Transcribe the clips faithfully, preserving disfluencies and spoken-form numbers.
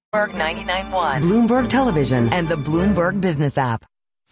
Bloomberg ninety-nine point one, Bloomberg Television, and the Bloomberg Business app.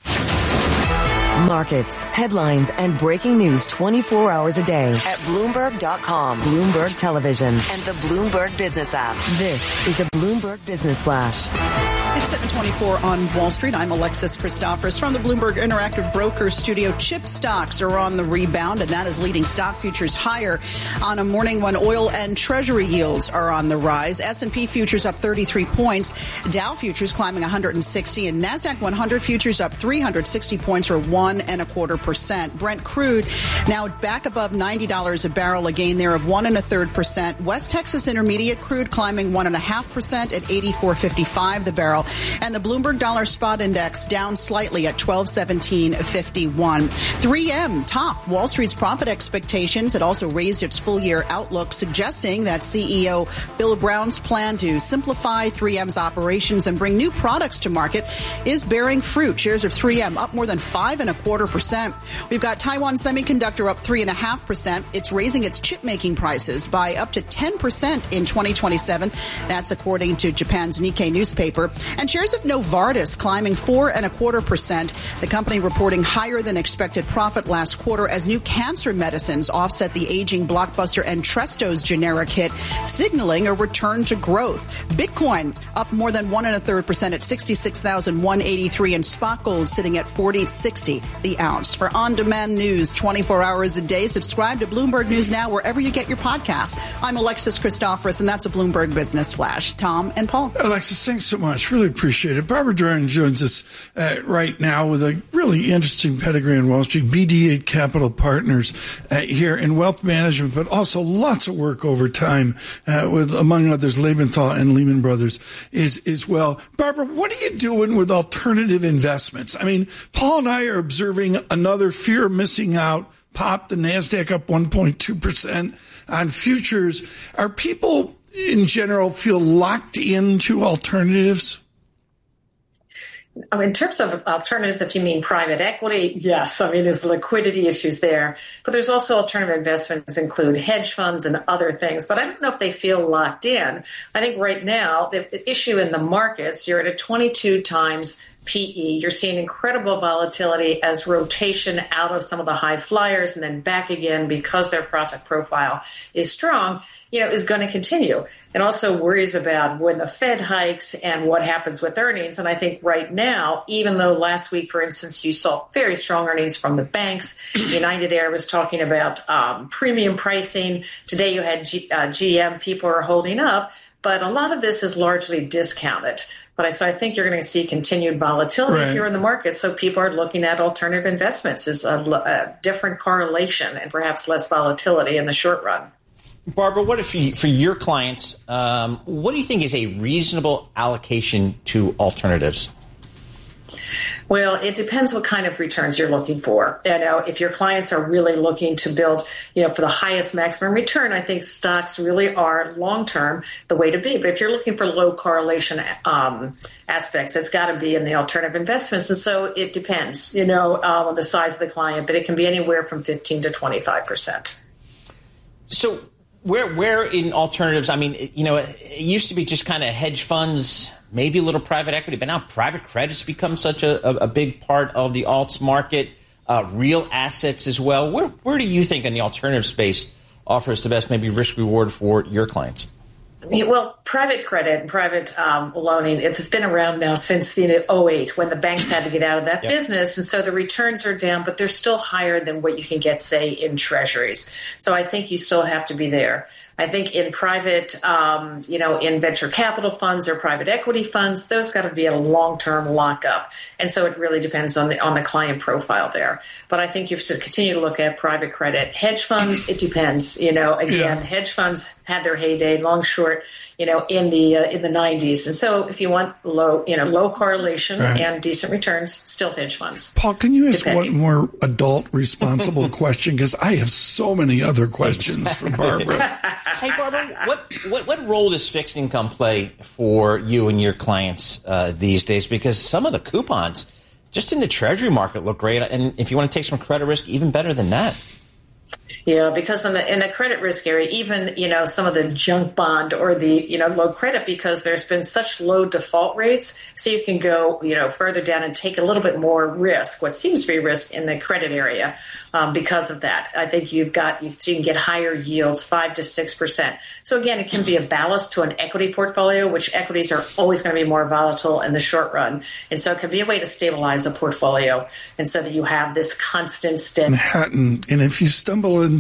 Markets, headlines, and breaking news twenty-four hours a day at Bloomberg dot com, Bloomberg Television, and the Bloomberg Business app. This is a Bloomberg Business Flash. It's seven twenty-four on Wall Street. I'm Alexis Christophorous from the Bloomberg Interactive Brokers studio. Chip stocks are on the rebound, and that is leading stock futures higher on a morning when oil and treasury yields are on the rise. S and P futures up thirty-three points. Dow futures climbing one hundred sixty, and NASDAQ one hundred futures up three hundred sixty points, or one and a quarter percent. Brent crude now back above ninety dollars a barrel, a gain there of one and a third percent. West Texas Intermediate crude climbing one and a half percent at eighty-four fifty-five the barrel. And the Bloomberg Dollar Spot Index down slightly at twelve seventeen fifty-one. three M topped Wall Street's profit expectations. It also raised its full-year outlook, suggesting that C E O Bill Brown's plan to simplify three M's operations and bring new products to market is bearing fruit. Shares of three M up more than five and a quarter percent. We've got Taiwan Semiconductor up three and a half percent. It's raising its chip-making prices by up to ten percent in twenty twenty-seven. That's according to Japan's Nikkei newspaper. And shares of Novartis climbing four and a quarter percent. The company reporting higher than expected profit last quarter as new cancer medicines offset the aging blockbuster Entresto's generic hit, signaling a return to growth. Bitcoin up more than one and a third percent at sixty-six thousand one hundred eighty-three, and spot gold sitting at forty sixty the ounce. For on-demand news twenty-four hours a day, subscribe to Bloomberg News Now wherever you get your podcasts. I'm Alexis Christophorous, and that's a Bloomberg Business Flash. Tom and Paul. Alexis, thanks so much. Really appreciate it. Barbara Doran joins us uh, right now with a really interesting pedigree on Wall Street. B D eight Capital Partners uh, here in wealth management, but also lots of work over time uh, with, among others, Lebenthal and Lehman Brothers is as well. Barbara, what are you doing with alternative investments? I mean, Paul and I are observing another fear of missing out pop. The NASDAQ up one point two percent on futures. Are people in general feel locked into alternatives? I mean, in terms of alternatives, if you mean private equity, yes. I mean, there's liquidity issues there. But there's also alternative investments include hedge funds and other things. But I don't know if they feel locked in. I think right now, the issue in the markets, you're at a twenty-two times P E. You're seeing incredible volatility as rotation out of some of the high flyers and then back again because their profit profile is strong, you know, is going to continue. And also worries about when the Fed hikes and what happens with earnings. And I think right now, even though last week, for instance, you saw very strong earnings from the banks, United Air was talking about um, premium pricing. Today you had G, uh, G M, people are holding up, but a lot of this is largely discounted. But I, so I think you're going to see continued volatility right here in the market. So people are looking at alternative investments as a, a different correlation and perhaps less volatility in the short run. Barbara, what if you, for your clients, um, what do you think is a reasonable allocation to alternatives? Well, it depends what kind of returns you're looking for. You know, if your clients are really looking to build, you know, for the highest maximum return, I think stocks really are long-term the way to be. But if you're looking for low correlation um, aspects, it's got to be in the alternative investments. And so it depends, you know, uh, on the size of the client, but it can be anywhere from fifteen to twenty-five percent. So where, where in alternatives, I mean, you know, it used to be just kind of hedge funds, maybe a little private equity, but now private credit's become such a, a, a big part of the alts market, uh, real assets as well. Where, where do you think in the alternative space offers the best maybe risk reward for your clients? Well, private credit and private um, loaning, it's been around now since the oh eight when the banks had to get out of that yep. business. And so the returns are down, but they're still higher than what you can get, say, in treasuries. So I think you still have to be there. I think in private, um, you know, in venture capital funds or private equity funds, those got to be a long-term lockup. And so it really depends on the on the client profile there. But I think you have to continue to look at private credit. Hedge funds, it depends. You know, again, yeah. hedge funds had their heyday, long, short, you know, in the uh, in the nineties. And so if you want low, you know, low correlation right. and decent returns, still hedge funds. Paul, can you ask depending. one more adult responsible question? Because I have so many other questions for Barbara. Hey, Barbara, what, what, what role does fixed income play for you and your clients uh, these days? Because some of the coupons just in the treasury market look great. And if you want to take some credit risk, even better than that. Yeah, because in the in the credit risk area, even, you know, some of the junk bond or the, you know, low credit, because there's been such low default rates, so you can go, you know, further down and take a little bit more risk, what seems to be risk in the credit area um, because of that. I think you've got, you, so you can get higher yields, five to six percent. So again, it can be a ballast to an equity portfolio, which equities are always going to be more volatile in the short run. And so it can be a way to stabilize a portfolio, and so that you have this constant steady. Manhattan, and if you stumble in